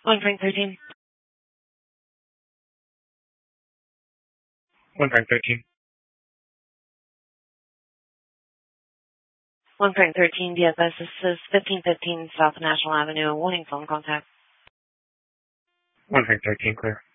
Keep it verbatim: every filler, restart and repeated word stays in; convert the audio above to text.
One Frank thirteen. One Frank thirteen. One Frank thirteen, D F S. This is fifteen fifteen South National Avenue. Warning phone contact. One Frank thirteen, clear.